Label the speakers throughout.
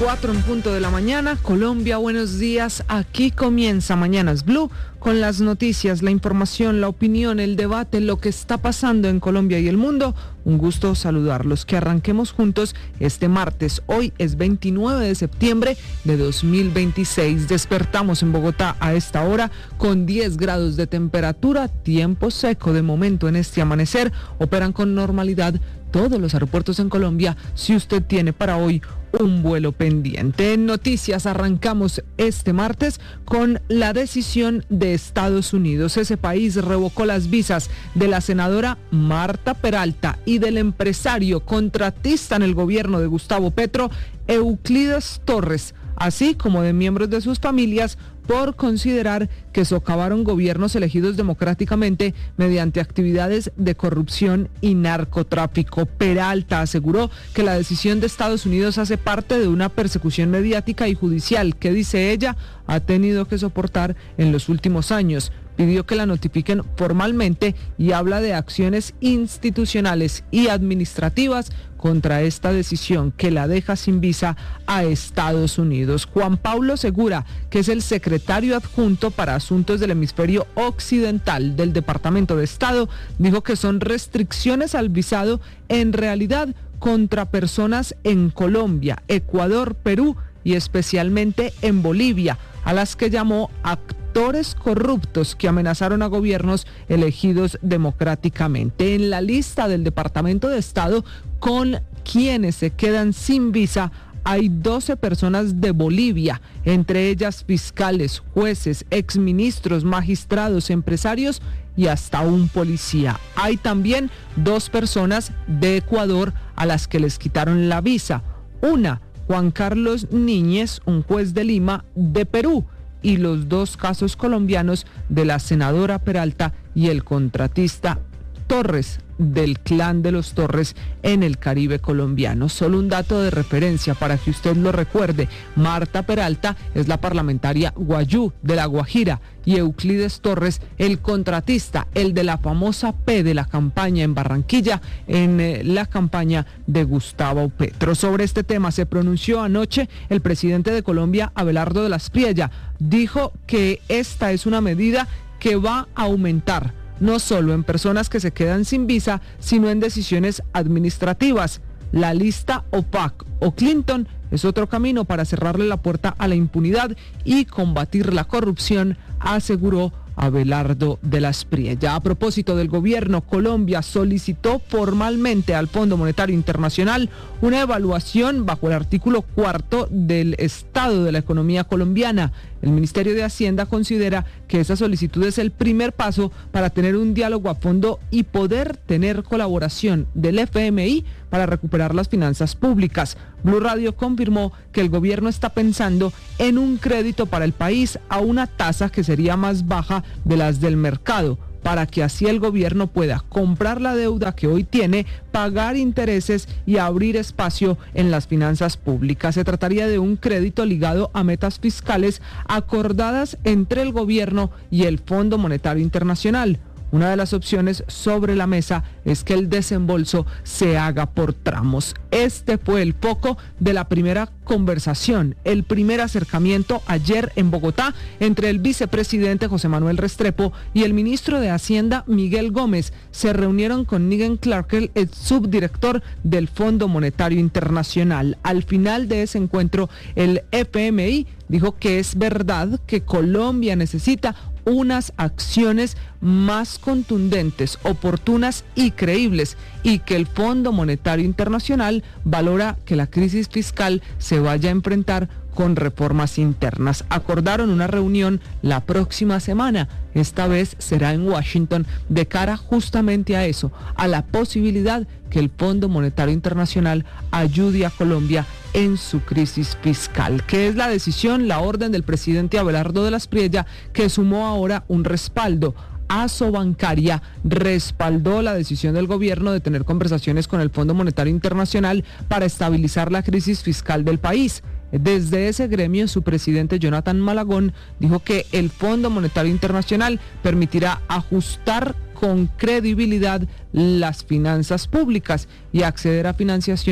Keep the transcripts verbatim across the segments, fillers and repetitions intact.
Speaker 1: Cuatro en punto de la mañana. Colombia, buenos días. Aquí comienza Mañanas Blue con las noticias, la información, la opinión, el debate, lo que está pasando en Colombia y el mundo. Un gusto saludarlos, que arranquemos juntos este martes. Hoy es veintinueve de septiembre de dos mil veintiséis. Despertamos en Bogotá a esta hora con diez grados de temperatura, tiempo seco de momento en este amanecer. Operan con normalidad todos los aeropuertos en Colombia, si usted tiene para hoy un vuelo pendiente. En noticias arrancamos este martes con la decisión de Estados Unidos. Ese país revocó las visas de la senadora Marta Peralta y del empresario contratista en el gobierno de Gustavo Petro, Euclides Torres, así como de miembros de sus familias, por considerar que socavaron gobiernos elegidos democráticamente mediante actividades de corrupción y narcotráfico. Peralta aseguró que la decisión de Estados Unidos hace parte de una persecución mediática y judicial que, dice ella, ha tenido que soportar en los últimos años. Pidió que la notifiquen formalmente y habla de acciones institucionales y administrativas contra esta decisión que la deja sin visa a Estados Unidos. Juan Pablo Segura, que es el secretario adjunto para asuntos del hemisferio occidental del Departamento de Estado, dijo que son restricciones al visado en realidad contra personas en Colombia, Ecuador, Perú y especialmente en Bolivia, a las que llamó actores corruptos que amenazaron a gobiernos elegidos democráticamente. En la lista del Departamento de Estado con quienes se quedan sin visa hay doce personas de Bolivia, entre ellas fiscales, jueces, exministros, magistrados, empresarios y hasta un policía. Hay también dos personas de Ecuador a las que les quitaron la visa. Una, Juan Carlos Niñez, un juez de Lima, de Perú, y los dos casos colombianos de la senadora Peralta y el contratista Torres, del clan de los Torres en el Caribe colombiano. Solo un dato de referencia para que usted lo recuerde: Marta Peralta es la parlamentaria guayú de La Guajira y Euclides Torres el contratista, el de la famosa P de la campaña en Barranquilla, en eh, la campaña de Gustavo Petro. Sobre este tema se pronunció anoche el presidente de Colombia, Abelardo de la Espriella. Dijo que esta es una medida que va a aumentar no solo en personas que se quedan sin visa, sino en decisiones administrativas. La lista OPAC o Clinton es otro camino para cerrarle la puerta a la impunidad y combatir la corrupción, aseguró Abelardo de la Espriella. A propósito del gobierno, Colombia solicitó formalmente al Fondo Monetario Internacional una evaluación bajo el artículo cuarto del estado de la economía colombiana. El Ministerio de Hacienda considera que esa solicitud es el primer paso para tener un diálogo a fondo y poder tener colaboración del F M I para recuperar las finanzas públicas. Blue Radio confirmó que el gobierno está pensando en un crédito para el país a una tasa que sería más baja de las del mercado, para que así el gobierno pueda comprar la deuda que hoy tiene, pagar intereses y abrir espacio en las finanzas públicas. Se trataría de un crédito ligado a metas fiscales acordadas entre el gobierno y el Fondo Monetario Internacional. Una de las opciones sobre la mesa es que el desembolso se haga por tramos. Este fue el foco de la primera conversación, el primer acercamiento ayer en Bogotá entre el vicepresidente José Manuel Restrepo y el ministro de Hacienda Miguel Gómez. Se reunieron con Nigel Clarke, el subdirector del Fondo Monetario Internacional. Al final de ese encuentro, el F M I dijo que es verdad que Colombia necesita unas acciones más contundentes, oportunas y creíbles, y que el Fondo Monetario Internacional valora que la crisis fiscal se vaya a enfrentar con reformas internas. Acordaron una reunión la próxima semana, esta vez será en Washington, de cara justamente a eso, a la posibilidad que el Fondo Monetario Internacional ayude a Colombia en su crisis fiscal. ¿Qué es la decisión? La orden del presidente Abelardo de la Espriella, que sumó ahora un respaldo. Asobancaria respaldó la decisión del gobierno de tener conversaciones con el Fondo Monetario Internacional para estabilizar la crisis fiscal del país. Desde ese gremio, su presidente Jonathan Malagón dijo que el Fondo Monetario Internacional permitirá ajustar con credibilidad las finanzas públicas y acceder a financiación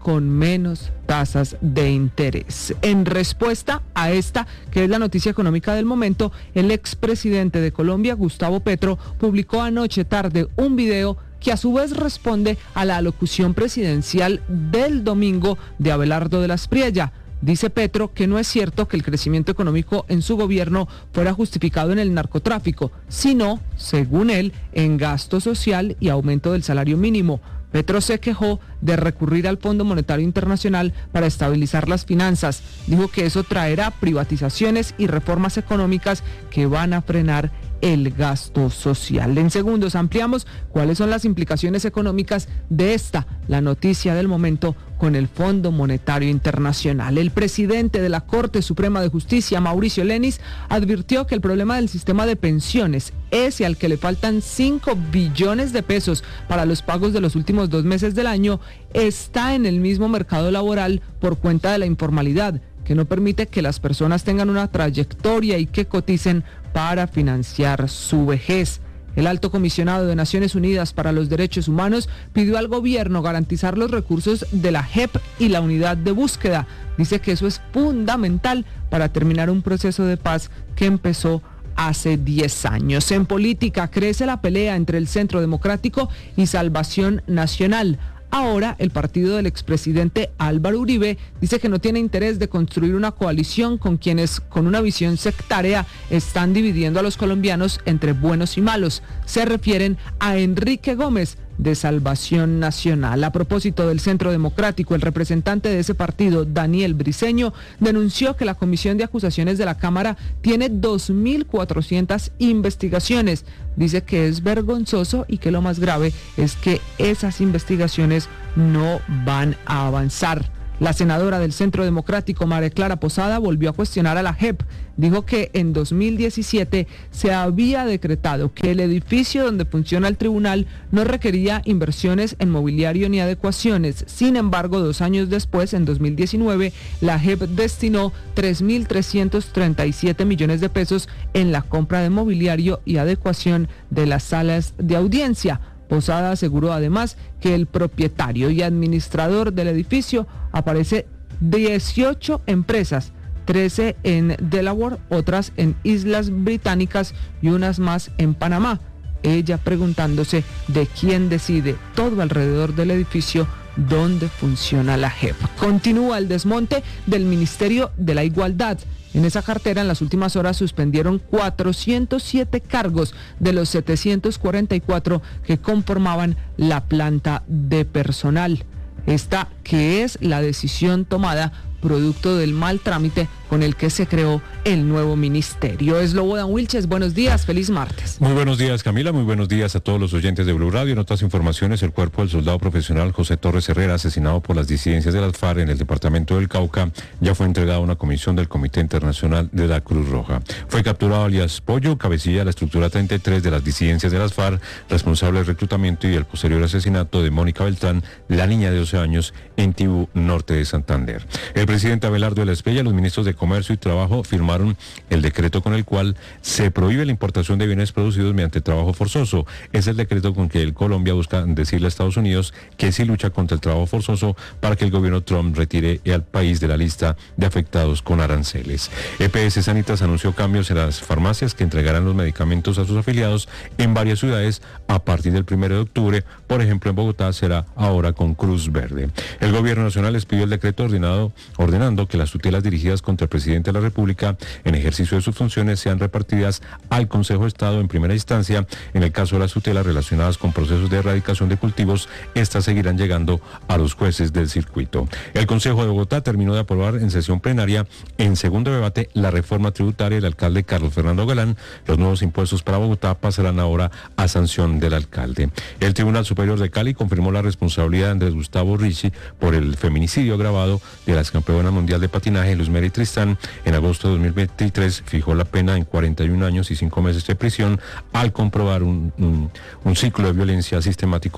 Speaker 1: con menos tasas de interés. En respuesta a esta, que es la noticia económica del momento, el expresidente de Colombia, Gustavo Petro, publicó anoche tarde un video que a su vez responde a la alocución presidencial del domingo de Abelardo de la Espriella. Dice Petro que no es cierto que el crecimiento económico en su gobierno fuera justificado en el narcotráfico, sino, según él, en gasto social y aumento del salario mínimo. Petro se quejó de recurrir al Fondo Monetario Internacional para estabilizar las finanzas. Dijo que eso traerá privatizaciones y reformas económicas que van a frenar el gasto social. En segundos ampliamos cuáles son las implicaciones económicas de esta, la noticia del momento, con el Fondo Monetario Internacional. El presidente de la Corte Suprema de Justicia, Mauricio Lenis, advirtió que el problema del sistema de pensiones, ese al que le faltan cinco billones de pesos para los pagos de los últimos dos meses del año, está en el mismo mercado laboral por cuenta de la informalidad, que no permite que las personas tengan una trayectoria y que coticen para financiar su vejez. El alto comisionado de Naciones Unidas para los Derechos Humanos pidió al gobierno garantizar los recursos de la J E P y la unidad de búsqueda. Dice que eso es fundamental para terminar un proceso de paz que empezó hace diez años. En política crece la pelea entre el Centro Democrático y Salvación Nacional. Ahora, el partido del expresidente Álvaro Uribe dice que no tiene interés de construir una coalición con quienes, con una visión sectaria, están dividiendo a los colombianos entre buenos y malos. Se refieren a Enrique Gómez, de Salvación Nacional. A propósito del Centro Democrático, el representante de ese partido, Daniel Briceño, denunció que la Comisión de Acusaciones de la Cámara tiene dos mil cuatrocientas investigaciones. Dice que es vergonzoso y que lo más grave es que esas investigaciones no van a avanzar. La senadora del Centro Democrático, María Clara Posada, volvió a cuestionar a la J E P. Dijo que en dos mil diecisiete se había decretado que el edificio donde funciona el tribunal no requería inversiones en mobiliario ni adecuaciones. Sin embargo, dos años después, en dos mil diecinueve, la J E P destinó tres mil trescientos treinta y siete millones de pesos en la compra de mobiliario y adecuación de las salas de audiencia. Posada aseguró además que el propietario y administrador del edificio aparece dieciocho empresas, trece en Delaware, otras en Islas Británicas y unas más en Panamá. Ella preguntándose de quién decide todo alrededor del edificio donde funciona la J E P. Continúa el desmonte del Ministerio de la Igualdad. En esa cartera, en las últimas horas, suspendieron cuatrocientos siete cargos de los setecientos cuarenta y cuatro que conformaban la planta de personal. Esta que es la decisión tomada producto del mal trámite con el que se creó el nuevo ministerio. Slobodan Wilches, buenos días, feliz martes.
Speaker 2: Muy buenos días, Camila, muy buenos días a todos los oyentes de Blue Radio. En otras informaciones, el cuerpo del soldado profesional José Torres Herrera, asesinado por las disidencias de las FARC en el departamento del Cauca, ya fue entregado a una comisión del Comité Internacional de la Cruz Roja. Fue capturado alias Pollo, cabecilla de la estructura treinta y tres de las disidencias de las FARC, responsable del reclutamiento y el posterior asesinato de Mónica Beltrán, la niña de doce años, en Tibú, norte de Santander. El presidente Abelardo de la Espriella, los ministros de Comercio y Trabajo firmaron el decreto con el cual se prohíbe la importación de bienes producidos mediante trabajo forzoso. Es el decreto con que el Colombia busca decirle a Estados Unidos que sí lucha contra el trabajo forzoso para que el gobierno Trump retire al país de la lista de afectados con aranceles. E P S Sanitas anunció cambios en las farmacias que entregarán los medicamentos a sus afiliados en varias ciudades a partir del primero de octubre. Por ejemplo, en Bogotá será ahora con Cruz Verde. El gobierno nacional expidió el decreto ordenado, ordenando que las tutelas dirigidas contra el presidente de la República en ejercicio de sus funciones sean repartidas al Consejo de Estado en primera instancia. En el caso de las tutelas relacionadas con procesos de erradicación de cultivos, estas seguirán llegando a los jueces del circuito. El Consejo de Bogotá terminó de aprobar en sesión plenaria, en segundo debate, la reforma tributaria del alcalde Carlos Fernando Galán. Los nuevos impuestos para Bogotá pasarán ahora a sanción del alcalde. El Tribunal Superior de Cali confirmó la responsabilidad de Andrés Gustavo Ricci por el feminicidio agravado de la campeona mundial de patinaje Luz Mary Tristán. En agosto de dos mil veintitrés fijó la pena en cuarenta y un años y cinco meses de prisión al comprobar un, un, un ciclo de violencia sistemático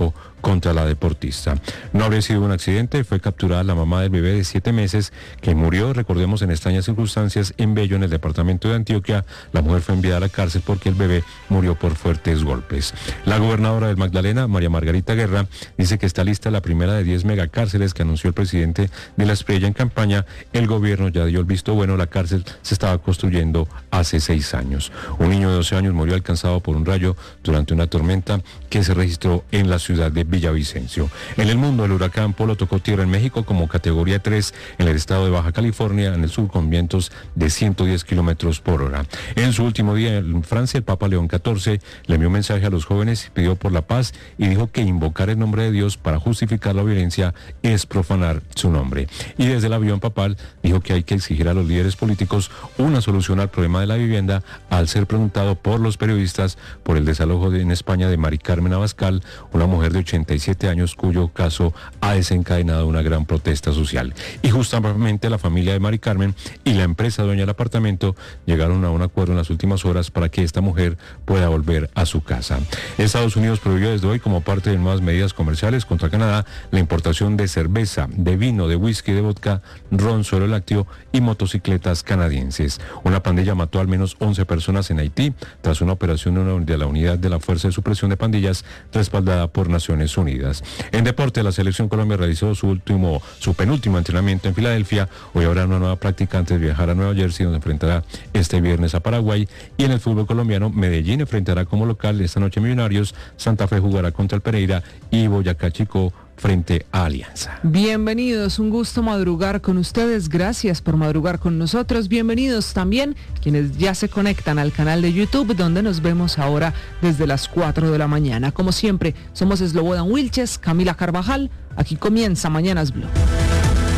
Speaker 2: contra la deportista. No habría sido un accidente, fue capturada la mamá del bebé de siete meses que murió, recordemos, en extrañas circunstancias en Bello, en el departamento de Antioquia. La mujer fue enviada a la cárcel porque el bebé murió por fuertes golpes. La gobernadora del Magdalena, María Margarita Guerra, dice que está lista la primera de diez megacárceles que anunció el presidente de la Espriella en campaña. El gobierno ya dio el visto bueno, la cárcel se estaba construyendo hace seis años. Un niño de doce años murió alcanzado por un rayo durante una tormenta que se registró en la ciudad de Villavicencio. En el mundo, el huracán Polo tocó tierra en México como categoría tres en el estado de Baja California, en el sur, con vientos de ciento diez kilómetros por hora. En su último día en Francia, el Papa León catorce le envió un mensaje a los jóvenes y pidió por la paz y dijo que invocar el nombre de Dios para justificar la violencia es profanar su nombre. Y desde el avión papal dijo que hay que exigir a los líderes políticos una solución al problema de la vivienda, al ser preguntado por los periodistas por el desalojo de, en España de Mari Carmen Abascal, una mujer de ochenta y siete años cuyo caso ha desencadenado una gran protesta social. Y justamente la familia de Mari Carmen y la empresa dueña del apartamento llegaron a un acuerdo en las últimas horas para que esta mujer pueda volver a su casa. Estados Unidos prohibió desde hoy, como parte de nuevas medidas comerciales contra Canadá, la importación de cerveza, de vino, de whisky, de vodka, ron, suero lácteo y motocicletas canadienses. Una pandilla mató al menos once personas en Haití tras una operación de la unidad de la Fuerza de Supresión de Pandillas respaldada por Naciones Unidas. En deporte, la Selección Colombia realizó su último, su penúltimo entrenamiento en Filadelfia. Hoy habrá una nueva práctica antes de viajar a Nueva Jersey, donde enfrentará este viernes a Paraguay. Y en el fútbol colombiano, Medellín enfrentará como local esta noche Millonarios, Santa Fe jugará contra el Pereira y Boyacá Chico frente a Alianza.
Speaker 1: Bienvenidos, un gusto madrugar con ustedes, gracias por madrugar con nosotros. Bienvenidos también quienes ya se conectan al canal de YouTube, donde nos vemos ahora desde las cuatro de la mañana. Como siempre, somos Slobodan Wilches, Camila Carvajal, aquí comienza Mañanas Blue.